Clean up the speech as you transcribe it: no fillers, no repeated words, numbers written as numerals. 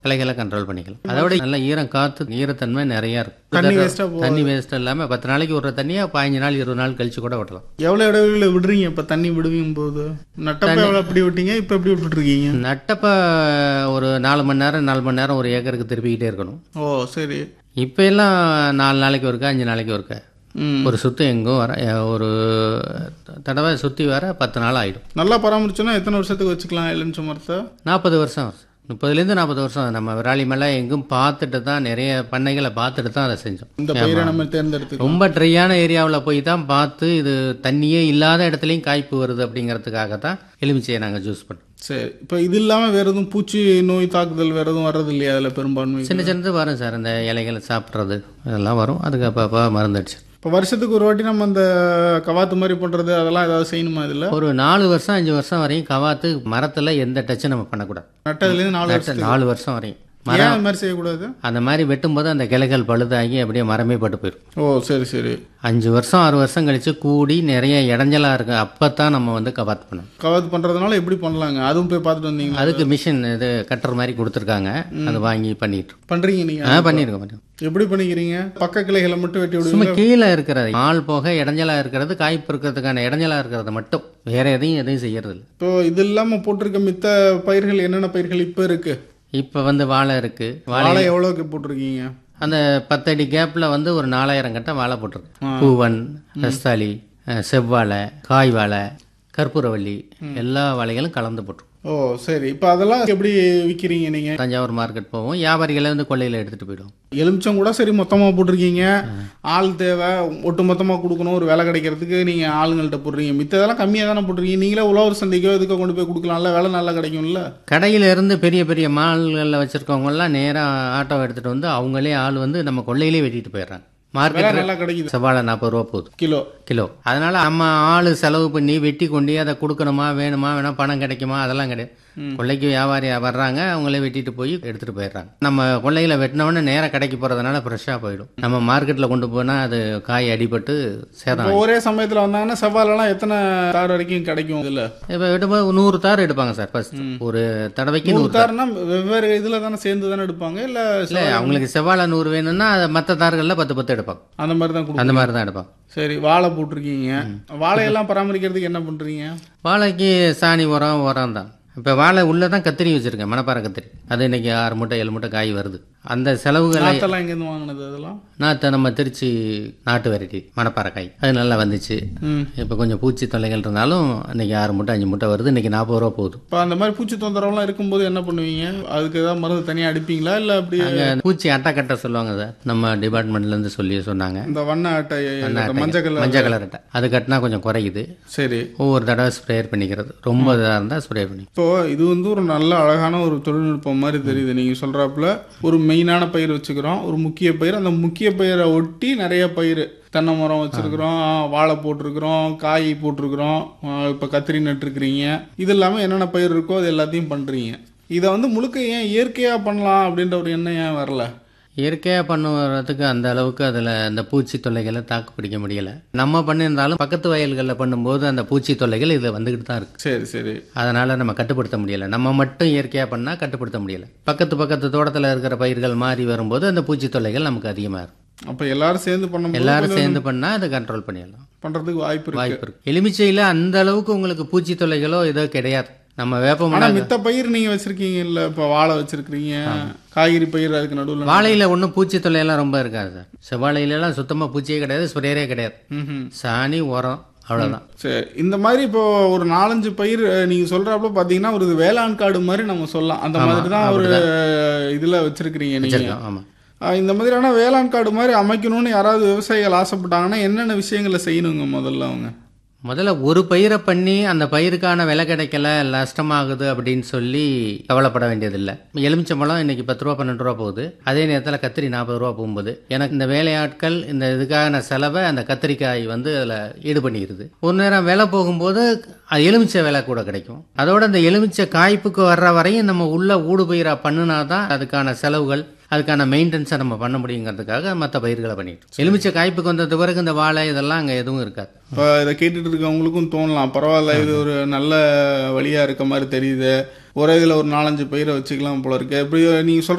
கிளைகளை கண்ட்ரோல் பண்ணிக்கலாம். அதோட நல்ல ஈரம் காத்து ஈரத்தன்மை நிறைய இருக்கும். தண்ணி வேஸ்ட் இல்லாம 10 நாளைக்கு விடுற தண்ணியை 15 நாள் 20 நாள் கழிச்சு கூட விடலாம். எவ்வளவு இடைவெளியில விடுறீங்க இப்ப தண்ணி விடுவீங்க போது? நட்டப்ப எவ்வளவு எப்படி விட்டீங்க, இப்ப எப்படி விட்டுட்டு இருக்கீங்க? நட்டப்ப ஒரு 4 மணி நேரம் ஒரு ஏக்கருக்கு திருப்பிக்கிட்டே இருக்கணும். ஓ சரி. இப்ப எல்லாம் 4 நாளைக்கு ஒருக்கா 5 நாளைக்கு ஒருக்கா ஒரு சுத்து எங்கும் வர ஒரு தடவை சுத்தி வர 10 நாள் ஆயிடும். நல்லா பராமரிச்சோன்னா எத்தனை வருஷத்துக்கு வச்சுக்கலாம் எலுமிச்சை மரத்தை? 40 வருஷம், 30லேருந்து 40 வருஷம். நம்ம விராலி மேலே எங்கும் பார்த்துட்டு தான், நிறைய பண்ணைகளை பார்த்துட்டு தான் அதை செஞ்சோம். இந்த பயிரை நம்ம தேர்ந்தெடுத்து ரொம்ப ட்ரையான ஏரியாவில் போய் தான் பார்த்து இது தண்ணியே இல்லாத இடத்துலையும் காய்ப்பு வருது அப்படிங்கிறதுக்காக தான் எலுமிச்சையை நாங்கள் ஜூஸ் பண்ணோம். சரி. இப்போ இது இல்லாமல் வேறு எதுவும் பூச்சி நோய் தாக்குதல் வேறு எதுவும் வர்றது இல்லையா அதில்? பெரும்பான்மை சின்னது வரும் சார், இந்த இலைகளை சாப்பிட்றது அதெல்லாம் வரும். அதுக்கு அப்போ மருந்து அடிச்சு. இப்போ வருஷத்துக்கு ஒரு வாட்டி நம்ம அந்த கவாத்து மாதிரி பண்ணுறது அதெல்லாம் ஏதாவது செய்யணுமா இதில்? ஒரு 4 வருஷம் 5 வருஷம் வரையும் கவாத்து மரத்தில் எந்த டச்சும் நம்ம பண்ணக்கூடாது. நட்டதுலேருந்து 4 வருஷம் வரையும் மரம் அந்த மாதிரி செய்யக்கூடாது. அந்த மாதிரி வெட்டும்போது அந்த கிளைகள் பழுதாகி அப்படியே மரமே பட்டு போயிடும். ஓ சரி சரி. 5 வருஷம் 6 வருஷம் கழிச்சு கூடி நிறைய இடைஞ்சலாக இருக்கு. அப்போ தான் நம்ம வந்து கவாத்து பண்ணணும். கவாத்து பண்ணுறதுனால எப்படி பண்ணலாங்க? அதுவும் போய் பார்த்துட்டு வந்தீங்க? அதுக்கு மிஷின் இது கட்டுற மாதிரி கொடுத்துருக்காங்க, அதை வாங்கி பண்ணிட்டு பண்ணுறீங்க நீங்கள்? பண்ணியிருக்கோம். எப்படி பண்ணிக்கிறீங்க? பக்க கிளைகளை மட்டும் வெட்டி விடுவீங்க? சும்மா கீழே இருக்கிறது ஆள் போக இடைஞ்சலாக இருக்கிறது, காய்ப்பு இருக்கிறதுக்கான இடைஞ்சலாக இருக்கிறது மட்டும், வேற எதையும் செய்யறது இல்லை. இப்போ இது இல்லாமல் போட்டிருக்க மித்த பயிர்கள் என்னென்ன பயிர்கள் இப்போ இருக்கு? இப்போ வந்து வாழை இருக்கு. வாழை எவ்வளோக்கு போட்டிருக்கீங்க? அந்த 10 அடி கேப்பில் வந்து ஒரு 4000 கட்ட வாழை போட்டிருக்கு. பூவன், ரஸ்தாளி, செவ்வாழை, காய் வாழை, கற்பூரவள்ளி எல்லா வாழைகளும் கலந்து போட்டிருக்கும். ஓ சரி. இப்போ அதெல்லாம் எப்படி விற்கிறீங்க நீங்கள்? தஞ்சாவூர் மார்க்கெட் போவோம், வியாபாரிகளை வந்து கொள்ளையில் எடுத்துகிட்டு போயிடுவோம். எலுமிச்சம் கூட சரி மொத்தமாக போட்டிருக்கீங்க, ஆள் தேவை, ஒட்டு மொத்தமாக கொடுக்கணும், ஒரு வேலை கிடைக்கிறதுக்கு நீங்கள் ஆளுங்கள்ட்ட போடுறீங்க. மித்ததெல்லாம் கம்மியாக தானே போட்டிருக்கீங்க. நீங்களே உழவர் சந்தைக்கோ இதுக்கோ கொண்டு போய் கொடுக்கலாம்ல, வேலை நல்லா கிடைக்கும்ல. கடையிலேருந்து பெரிய பெரிய மால்களில் வச்சுருக்கவங்கலாம் நேராக ஆட்டோ எடுத்துகிட்டு வந்து அவங்களே ஆள் வந்து நம்ம கொள்ளையிலே வெட்டிட்டு போயிடுறாங்க. மார்க்கெட் நல்லா கிடைக்குது. செவ்வாழை 40 ரூபா போகுது கிலோ. அதனால நம்ம ஆள் செலவு பண்ணி வெட்டி கொண்டு அதை கொடுக்கணுமா வேணுமா பணம் கிடைக்குமா அதெல்லாம் கிடையாது. கொள்ளைக்கு வியாபாரி வர்றாங்க, அவங்களே வெட்டிட்டு போய் எடுத்துட்டு போயிடுறாங்க. நம்ம கொள்ளையில வெட்டினவொடனே நேராக கடைக்கு போறதுனால ஃப்ரெஷ்ஷாக போயிடும். நம்ம மார்க்கெட்ல கொண்டு போனா அது காய் அடிபட்டு சேதம். ஒரே சமயத்தில் வந்தாங்கன்னா செவ்வாழெல்லாம் எத்தனை தார் வரைக்கும் கிடைக்கும்? இதில் இப்போ வெட்டும்போது 100 தார் எடுப்பாங்க சார். ஃபர்ஸ்ட் ஒரு தடவைக்கு 100 தார்னா வெவ்வேறு இதில் தானே சேர்ந்து தானே எடுப்பாங்க? இல்லை அவங்களுக்கு செவ்வாழை 100 வேணும்னா மற்ற தார்களில் 10 எடுப்பாங்க. அந்த மாதிரி தான் எடுப்பாங்க. சரி. வாழை போட்டிருக்கீங்க, வாழையெல்லாம் பராமரிக்கிறதுக்கு என்ன பண்றீங்க? வாழைக்கு சாணி உரம் தான். இப்போ வாழை உள்ளே தான் கத்திரி வச்சுருக்கேன், மணப்பாறை கத்திரி. அது இன்னைக்கு 6 மூட்டை 7 மூட்டை காய் வருது. அந்த செலவுகள் எங்கேருந்து வாங்கினது? அதெல்லாம் நாற்றை நம்ம திருச்சி நாட்டு வெரைட்டி மணப்பாறை காய், அது நல்லா வந்துச்சு. இப்போ கொஞ்சம் பூச்சி தொல்லைகள் இருந்தாலும் இன்னைக்கு 6 மூட்டை 5 மூட்டை வருது. இன்னைக்கு 40 ரூபா போகுது. இப்போ அந்த மாதிரி பூச்சி தொந்தரவுலாம் இருக்கும்போது என்ன பண்ணுவீங்க? அதுக்கு ஏதாவது மருந்து தனியாக அடிப்பீங்களா இல்லை அப்படியே? பூச்சி அட்டை கட்ட சொல்லுவாங்க சார், நம்ம டிபார்ட்மெண்ட்லேருந்து சொன்னாங்க. இந்த வண்ண அட்டை, மஞ்சள் கலர் அட்டை, அது கட்டினா கொஞ்சம் குறையுது. சரி. ஒவ்வொரு தடவை ஸ்ப்ரேயர் பண்ணிக்கிறது, ரொம்ப இதாக இருந்தால் ஸ்ப்ரே பண்ணி. இப்போ இது வந்து ஒரு நல்ல அழகான ஒரு தொழில்நுட்பம் மாதிரி தெரியுது. நீங்கள் சொல்கிறாப்புல ஒரு மெயினான பயிர் வச்சுக்கிறோம், ஒரு முக்கிய பயிர், அந்த முக்கிய பயிரை ஒட்டி நிறைய பயிர், தென்னை மரம் வச்சுருக்கிறோம், வாழை போட்டிருக்கிறோம், காய் போட்டிருக்கிறோம், இப்போ கத்திரி நட்டுருக்கிறீங்க. இது இல்லாமல் என்னென்ன பயிர் இருக்கோ அது எல்லாத்தையும் பண்ணுறீங்க. இதை வந்து முழுக்க ஏன் இயற்கையாக பண்ணலாம் அப்படின்ற ஒரு எண்ணம் ஏன் வரல? இயற்கையாக பண்ணுறதுக்கு அந்த அளவுக்கு அதில் அந்த பூச்சி தொல்லைகளை தாக்கு பிடிக்க முடியலை. நம்ம பண்ணியிருந்தாலும் பக்கத்து வயல்களில் பண்ணும்போது அந்த பூச்சி தொல்லைகள் இதில் வந்துக்கிட்டு தான் இருக்குது. சரி சரி. அதனால் நம்ம கட்டுப்படுத்த முடியலை. நம்ம மட்டும் இயற்கையாக பண்ணால் கட்டுப்படுத்த முடியலை. பக்கத்து தோட்டத்தில் இருக்கிற பயிர்கள் மாறி வரும்போது அந்த பூச்சி தொல்லைகள் நமக்கு அதிகமாக இருக்கும். அப்போ எல்லாரும் சேர்ந்து பண்ணால் அதை கண்ட்ரோல் பண்ணிடலாம். பண்ணுறதுக்கு வாய்ப்பு இருக்கு. எலுமிச்சையில் அந்த அளவுக்கு உங்களுக்கு பூச்சி தொல்லைகளோ ஏதோ கிடையாது. நம்ம வேப்பமரம் மித்த பயிர் நீங்க வச்சிருக்கீங்க இல்ல? இப்போ வாழை வச்சிருக்கீங்க, காய்கறி பயிர், அதுக்கு நடுவில் வாழையில ஒன்றும் பூச்சி தொல்லையெல்லாம் ரொம்ப இருக்காது சார். செவ்வாழையிலாம் சுத்தமா பூச்சியே கிடையாது, ஸ்ப்ரேயரே கிடையாது. சாணி உரம் அவ்வளவுதான். சரி. இந்த மாதிரி இப்போ ஒரு 4-5 பயிர் நீங்க சொல்றப்ப பாத்தீங்கன்னா ஒரு வேளாண் காடு மாதிரி நம்ம சொல்லலாம். அந்த மாதிரி தான் ஒரு இதுல வச்சிருக்கிறீங்க நீங்க. ஆமா. இந்த மாதிரியான வேளாண் காடு மாதிரி அமைக்கணும்னு யாராவது விவசாயிகள் ஆசைப்பட்டாங்கன்னா என்னென்ன விஷயங்களை செய்யணுங்க? முதல்ல ஒரு பயிரை பண்ணி அந்த பயிருக்கான விலை கிடைக்கல, நஷ்டமாகுது அப்படின்னு சொல்லி கவலைப்பட வேண்டியதில்லை. எலுமிச்சம்பழம் இன்னைக்கு 10 ரூபா 12 ரூபா போகுது. அதே நேரத்தில் கத்திரி 40 ரூபா போகும்போது எனக்கு இந்த வேலையாட்கள் இந்த இதுக்கான செலவை அந்த கத்திரிக்காய் வந்து அதில் ஈடு பண்ணிடுது. ஒரு நேரம் விலை போகும்போது எலுமிச்சை விலை கூட கிடைக்கும். அதோட இந்த எலுமிச்சை காய்ப்புக்கு வர்ற வரையும் நம்ம உள்ள ஊடு பயிரா பண்ணினாதான் அதுக்கான செலவுகள், அதுக்கான மெயின்டெனன்ஸை நம்ம பண்ண முடியுங்கிறதுக்காக மற்ற பயிர்களை பண்ணிட்டு. எலுமிச்சை காய்ப்புக்கு வந்தது பிறகு இந்த வாழை இதெல்லாம் அங்கே எதுவும் இருக்காது. இப்போ இதை கேட்டுட்டு இருக்கவங்களுக்கும் தோணலாம், பரவாயில்ல இது ஒரு நல்ல வழியாக இருக்க மாதிரி தெரியுது, ஒரே இதில் ஒரு 4-5 பயிரை வச்சுக்கலாம் போல இருக்கு. எப்படி நீங்கள் சொல்ற